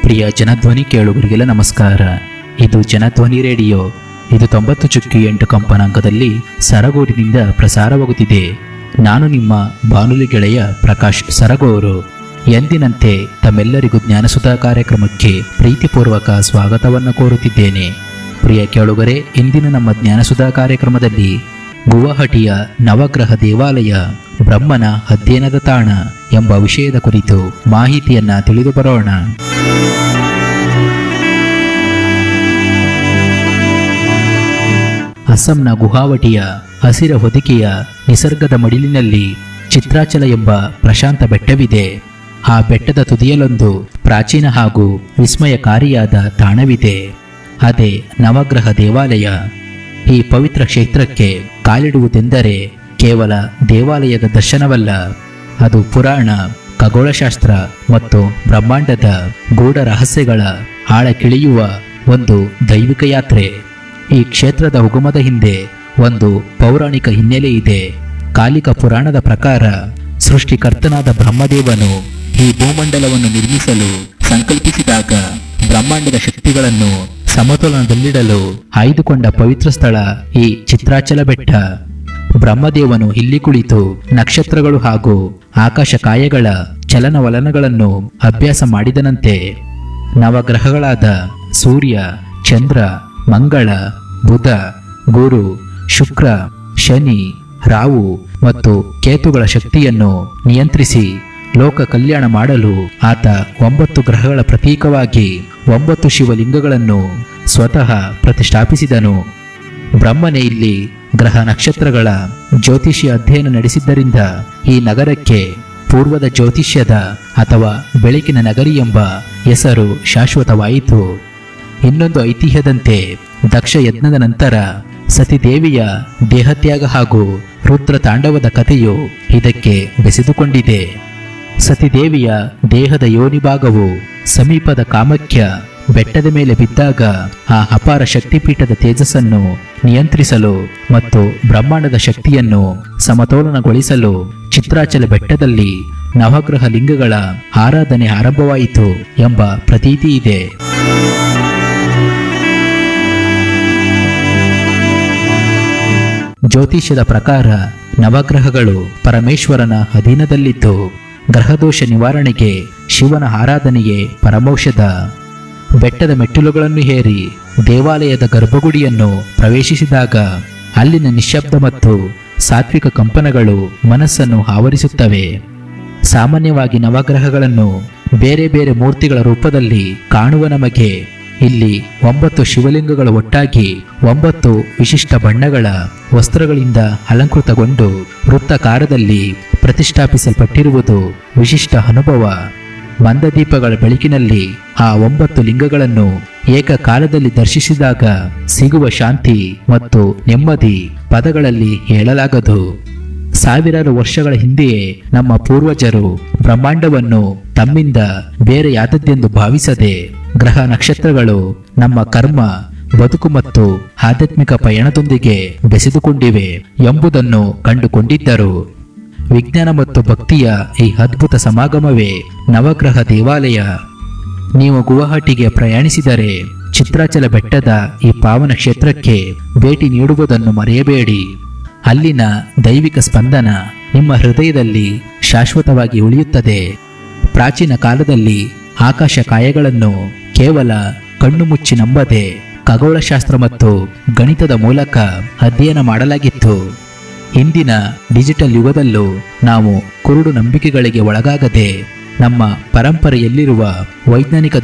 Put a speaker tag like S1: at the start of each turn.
S1: ಪ್ರಿಯ ಜನಧ್ವನಿ ಕೇಳುಗರಿಗೆಲ್ಲ ನಮಸ್ಕಾರ. ಇದು ಜನಧ್ವನಿ ರೇಡಿಯೋ. ಇದು 90.8 ಕಂಪನಾಂಕದಲ್ಲಿ ಸರಗೂರಿನಿಂದ ಪ್ರಸಾರವಾಗುತ್ತಿದೆ. ನಾನು ನಿಮ್ಮ ಬಾನುಲಿ ಗೆಳೆಯ ಪ್ರಕಾಶ್ ಸರಗೂರು. ಎಂದಿನಂತೆ ತಮ್ಮೆಲ್ಲರಿಗೂ ಜ್ಞಾನಸುಧಾ ಕಾರ್ಯಕ್ರಮಕ್ಕೆ ಪ್ರೀತಿಪೂರ್ವಕ ಸ್ವಾಗತವನ್ನು ಕೋರುತ್ತಿದ್ದೇನೆ. ಪ್ರಿಯ ಕೇಳುಗರೆ, ಇಂದಿನ ನಮ್ಮ ಜ್ಞಾನಸುಧಾ ಕಾರ್ಯಕ್ರಮದಲ್ಲಿ ಗುವಾಹಟಿಯ ನವಗ್ರಹ ದೇವಾಲಯ ಬ್ರಹ್ಮನ ಅಧ್ಯಯನದ ತಾಣ ಎಂಬ ವಿಷಯದ ಕುರಿತು ಮಾಹಿತಿಯನ್ನ ತಿಳಿದು ಬರೋಣ. ಅಸ್ಸಾಂನ ಗುವಾಹಟಿಯ ಹಸಿರ ಹೊದಿಕೆಯ ನಿಸರ್ಗದ ಮಡಿಲಿನಲ್ಲಿ ಚಿತ್ರಾಚಲ ಎಂಬ ಪ್ರಶಾಂತ ಬೆಟ್ಟವಿದೆ. ಆ ಬೆಟ್ಟದ ತುದಿಯಲ್ಲೊಂದು ಪ್ರಾಚೀನ ಹಾಗೂ ವಿಸ್ಮಯಕಾರಿಯಾದ ತಾಣವಿದೆ. ಅದೇ ನವಗ್ರಹ ದೇವಾಲಯ. ಈ ಪವಿತ್ರ ಕ್ಷೇತ್ರಕ್ಕೆ ಕಾಲಿಡುವುದೆಂದರೆ ಕೇವಲ ದೇವಾಲಯದ ದರ್ಶನವಲ್ಲ, ಅದು ಪುರಾಣ, ಖಗೋಳಶಾಸ್ತ್ರ ಮತ್ತು ಬ್ರಹ್ಮಾಂಡದ ಗೂಢ ರಹಸ್ಯಗಳ ಆಳಕ್ಕಿಳಿಯುವ ಒಂದು ದೈವಿಕ ಯಾತ್ರೆ. ಈ ಕ್ಷೇತ್ರದ ಉಗಮದ ಹಿಂದೆ ಒಂದು ಪೌರಾಣಿಕ ಹಿನ್ನೆಲೆ ಇದೆ. ಕಾಲಿಕ ಪುರಾಣದ ಪ್ರಕಾರ ಸೃಷ್ಟಿಕರ್ತನಾದ ಬ್ರಹ್ಮದೇವನು ಈ ಭೂಮಂಡಲವನ್ನು ನಿರ್ಮಿಸಲು ಸಂಕಲ್ಪಿಸಿದಾಗ ಬ್ರಹ್ಮಾಂಡದ ಶಕ್ತಿಗಳನ್ನು ಸಮತೋಲನದಲ್ಲಿಡಲು ಆಯ್ದುಕೊಂಡ ಪವಿತ್ರ ಸ್ಥಳ ಈ ಚಿತ್ರಾಚಲ ಬೆಟ್ಟ. ಬ್ರಹ್ಮದೇವನು ಇಲ್ಲಿ ಕುಳಿತು ನಕ್ಷತ್ರಗಳು ಹಾಗೂ ಆಕಾಶಕಾಯಗಳ ಚಲನವಲನಗಳನ್ನು ಅಭ್ಯಾಸ ಮಾಡಿದನಂತೆ. ನವಗ್ರಹಗಳಾದ ಸೂರ್ಯ, ಚಂದ್ರ, ಮಂಗಳ, ಬುಧ, ಗುರು, ಶುಕ್ರ, ಶನಿ, ರಾಹು ಮತ್ತು ಕೇತುಗಳ ಶಕ್ತಿಯನ್ನು ನಿಯಂತ್ರಿಸಿ ಲೋಕ ಕಲ್ಯಾಣ ಮಾಡಲು ಆತ 9 ಗ್ರಹಗಳ ಪ್ರತೀಕವಾಗಿ 9 ಶಿವಲಿಂಗಗಳನ್ನು ಸ್ವತಃ ಪ್ರತಿಷ್ಠಾಪಿಸಿದನು. ಬ್ರಹ್ಮನೇ ಇಲ್ಲಿ ಗ್ರಹ ನಕ್ಷತ್ರಗಳ ಜ್ಯೋತಿಷ್ಯ ಅಧ್ಯಯನ ನಡೆಸಿದ್ದರಿಂದ ಈ ನಗರಕ್ಕೆ ಪೂರ್ವದ ಜ್ಯೋತಿಷ್ಯದ ಅಥವಾ ಬೆಳಕಿನ ನಗರಿ ಎಂಬ ಹೆಸರು ಶಾಶ್ವತವಾಯಿತು. ಇನ್ನೊಂದು ಐತಿಹ್ಯದಂತೆ ದಕ್ಷ ಯಜ್ಞದ ನಂತರ ಸತಿದೇವಿಯ ದೇಹತ್ಯಾಗ ಹಾಗೂ ರುದ್ರ ತಾಂಡವದ ಕಥೆಯು ಇದಕ್ಕೆ ಬೆಸೆದುಕೊಂಡಿದೆ. ಸತಿದೇವಿಯ ದೇಹದ ಯೋನಿಭಾಗವು ಸಮೀಪದ ಕಾಮಖ್ಯ ಬೆಟ್ಟದ ಮೇಲೆ ಬಿದ್ದಾಗ ಆ ಅಪಾರ ಶಕ್ತಿಪೀಠದ ತೇಜಸ್ಸನ್ನು ನಿಯಂತ್ರಿಸಲು ಮತ್ತು ಬ್ರಹ್ಮಾಂಡದ ಶಕ್ತಿಯನ್ನು ಸಮತೋಲನಗೊಳಿಸಲು ಚಿತ್ರಾಚಲ ಬೆಟ್ಟದಲ್ಲಿ ನವಗ್ರಹ ಲಿಂಗಗಳ ಆರಾಧನೆ ಆರಂಭವಾಯಿತು ಎಂಬ ಪ್ರತೀತಿ ಇದೆ. ಜ್ಯೋತಿಷ್ಯದ ಪ್ರಕಾರ ನವಗ್ರಹಗಳು ಪರಮೇಶ್ವರನ ಅಧೀನದಲ್ಲಿದ್ದು ಗ್ರಹದೋಷ ನಿವಾರಣೆಗೆ ಶಿವನ ಆರಾಧನೆಗೆ ಪರಮೌಷಧ. ಬೆಟ್ಟದ ಮೆಟ್ಟಿಲುಗಳನ್ನು ಏರಿ ದೇವಾಲಯದ ಗರ್ಭಗುಡಿಯನ್ನು ಪ್ರವೇಶಿಸಿದಾಗ ಅಲ್ಲಿನ ನಿಶ್ಶಬ್ದ ಮತ್ತು ಸಾತ್ವಿಕ ಕಂಪನಗಳು ಮನಸ್ಸನ್ನು ಆವರಿಸುತ್ತವೆ. ಸಾಮಾನ್ಯವಾಗಿ ನವಗ್ರಹಗಳನ್ನು ಬೇರೆ ಬೇರೆ ಮೂರ್ತಿಗಳ ರೂಪದಲ್ಲಿ ಕಾಣುವ ನಮಗೆ ಇಲ್ಲಿ 9 ಶಿವಲಿಂಗಗಳು ಒಟ್ಟಾಗಿ 9 ವಿಶಿಷ್ಟ ಬಣ್ಣಗಳ ವಸ್ತ್ರಗಳಿಂದ ಅಲಂಕೃತಗೊಂಡು ವೃತ್ತಾಕಾರದಲ್ಲಿ ಪ್ರತಿಷ್ಠಾಪಿಸಲ್ಪಟ್ಟಿರುವುದು ವಿಶಿಷ್ಟ ಅನುಭವ. ಮಂದದೀಪಗಳ ಬೆಳಕಿನಲ್ಲಿ ಆ 9 ಲಿಂಗಗಳನ್ನು ಏಕಕಾಲದಲ್ಲಿ ದರ್ಶಿಸಿದಾಗ ಸಿಗುವ ಶಾಂತಿ ಮತ್ತು ನೆಮ್ಮದಿ ಪದಗಳಲ್ಲಿ ಹೇಳಲಾಗದು. ಸಾವಿರಾರು ವರ್ಷಗಳ ಹಿಂದೆಯೇ ನಮ್ಮ ಪೂರ್ವಜರು ಬ್ರಹ್ಮಾಂಡವನ್ನು ತಮ್ಮಿಂದ ಬೇರೆಯಾದದ್ದೆಂದು ಭಾವಿಸದೆ ಗ್ರಹ ನಕ್ಷತ್ರಗಳು ನಮ್ಮ ಕರ್ಮ, ಬದುಕು ಮತ್ತು ಆಧ್ಯಾತ್ಮಿಕ ಪಯಣದೊಂದಿಗೆ ಬೆಸೆದುಕೊಂಡಿವೆ ಎಂಬುದನ್ನು ಕಂಡುಕೊಂಡಿದ್ದರು. ವಿಜ್ಞಾನ ಮತ್ತು ಭಕ್ತಿಯ ಈ ಅದ್ಭುತ ಸಮಾಗಮವೇ ನವಗ್ರಹ ದೇವಾಲಯ. ನೀವು ಗುವಾಹಟಿಗೆ ಪ್ರಯಾಣಿಸಿದರೆ ಚಿತ್ರಾಚಲ ಬೆಟ್ಟದ ಈ ಪಾವನ ಕ್ಷೇತ್ರಕ್ಕೆ ಭೇಟಿ ನೀಡುವುದನ್ನು ಮರೆಯಬೇಡಿ. ಅಲ್ಲಿನ ದೈವಿಕ ಸ್ಪಂದನ ನಿಮ್ಮ ಹೃದಯದಲ್ಲಿ ಶಾಶ್ವತವಾಗಿ ಉಳಿಯುತ್ತದೆ. ಪ್ರಾಚೀನ ಕಾಲದಲ್ಲಿ ಆಕಾಶ ಕಾಯಗಳನ್ನು ಕೇವಲ ಕಣ್ಣು ಮುಚ್ಚಿ ನಂಬದೆ ಖಗೋಳಶಾಸ್ತ್ರ ಮತ್ತು ಗಣಿತದ ಮೂಲಕ ಅಧ್ಯಯನ ಮಾಡಲಾಗಿತ್ತು. ಇಂದಿನ ಡಿಜಿಟಲ್ ಯುಗದಲ್ಲೂ ನಾವು ಕುರುಡು ನಂಬಿಕೆಗಳಿಗೆ ಒಳಗಾಗದೆ ನಮ್ಮ ಪರಂಪರೆಯಲ್ಲಿರುವ ವೈಜ್ಞಾನಿಕ